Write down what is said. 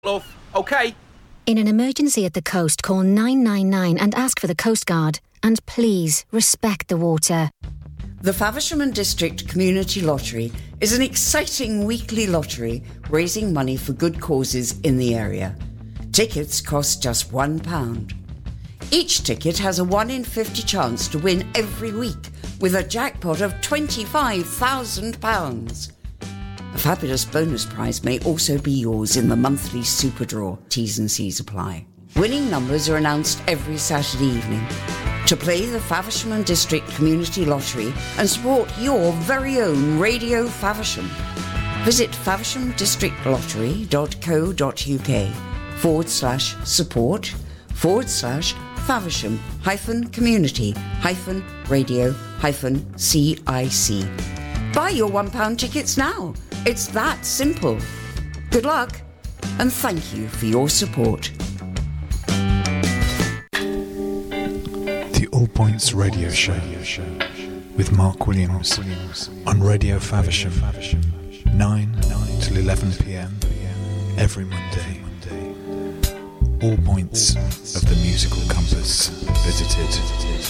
Love, okay? In an emergency at the coast, call 999 and ask for the Coast Guard. And please, respect the water. The Faversham and District Community Lottery is an exciting weekly lottery raising money for good causes in the area. Tickets cost just £1. Each ticket has a 1 in 50 chance to win every week with a jackpot of £25,000. A fabulous bonus prize may also be yours in the monthly super draw. T's and C's apply. Winning numbers are announced every Saturday evening. To play the Faversham and District Community Lottery and support your very own Radio Faversham, visit faversham-lottery.co.uk/support/Faversham-community-radio-CIC. Buy your £1 tickets now. It's that simple. Good luck, and thank you for your support. The All Points Radio Show with Mark Williams on Radio Faversham, 9 till 11 p.m. every Monday. All points of the musical compass visited.